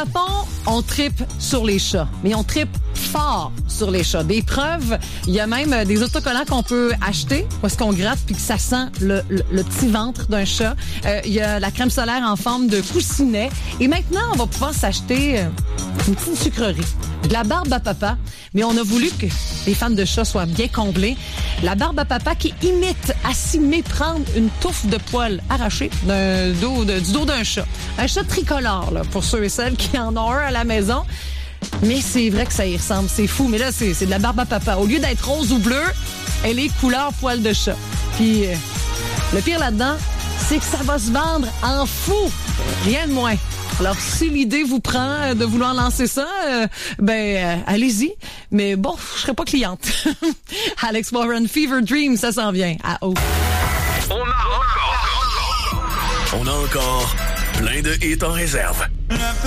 Japon, on trippe sur les chats, mais on trippe fort sur les chats. Des preuves, il y a même des autocollants qu'on peut acheter, où est-ce qu'on gratte puis que ça sent le petit ventre d'un chat. Il y a la crème solaire en forme de coussinet. Et maintenant, on va pouvoir s'acheter une petite sucrerie. De la barbe à papa, mais on a voulu que les fans de chats soient bien comblés. La barbe à papa qui imite à s'y méprendre une touffe de poils arrachés du dos d'un chat. Un chat tricolore, là, pour ceux et celles qui en ont un à la maison. Mais c'est vrai que ça y ressemble, c'est fou. Mais là, c'est de la barbe à papa. Au lieu d'être rose ou bleu, elle est couleur poil de chat. Puis le pire là-dedans, c'est que ça va se vendre en fou. Rien de moins. Alors, si l'idée vous prend de vouloir lancer ça, allez-y. Mais bon, je serai pas cliente. Alex Warren, Fever Dream, ça s'en vient. À haut. On a encore plein de hits en réserve.